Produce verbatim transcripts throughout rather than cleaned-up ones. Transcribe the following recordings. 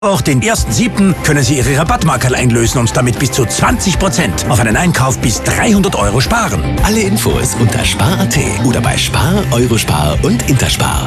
Auch den ersten siebten können Sie Ihre Rabattmarkerl einlösen und damit bis zu zwanzig Prozent auf einen Einkauf bis dreihundert Euro sparen. Alle Infos unter spar punkt at oder bei Spar, Eurospar und Interspar.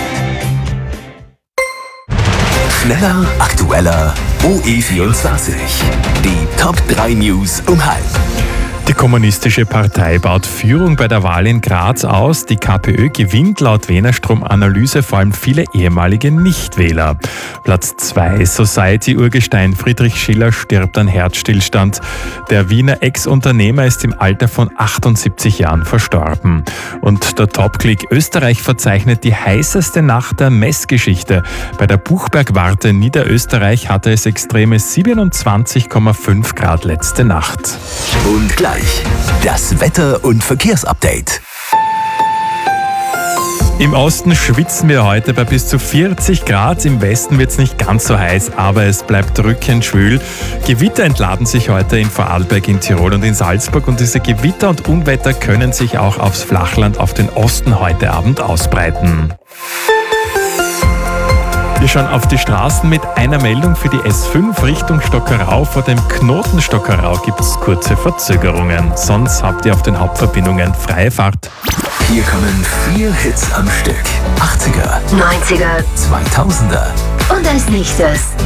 Schneller, aktueller, O E vierundzwanzig. Die Top drei News um halb. Die Kommunistische Partei baut Führung bei der Wahl in Graz aus. Die KPÖ gewinnt laut Wienerstrom-Analyse vor allem viele ehemalige Nichtwähler. Platz zwei. Society-Urgestein Friedrich Schiller stirbt an Herzstillstand. Der Wiener Ex-Unternehmer ist im Alter von achtundsiebzig Jahren verstorben. Und der Top-Click Österreich verzeichnet die heißeste Nacht der Messgeschichte. Bei der Buchbergwarte Niederösterreich hatte es extreme siebenundzwanzig Komma fünf Grad letzte Nacht. Und gleich das Wetter- und Verkehrsupdate. Im Osten schwitzen wir heute bei bis zu vierzig Grad. Im Westen wird es nicht ganz so heiß, aber es bleibt drückend schwül. Gewitter entladen sich heute in Vorarlberg, in Tirol und in Salzburg. Und diese Gewitter und Unwetter können sich auch aufs Flachland, auf den Osten heute Abend ausbreiten. Wir schauen auf die Straßen mit einer Meldung für die S fünf Richtung Stockerau. Vor dem Knoten Stockerau gibt es kurze Verzögerungen. Sonst habt ihr auf den Hauptverbindungen freie Fahrt. Hier kommen vier Hits am Stück. achtziger, neunziger, zweitausender und als nächstes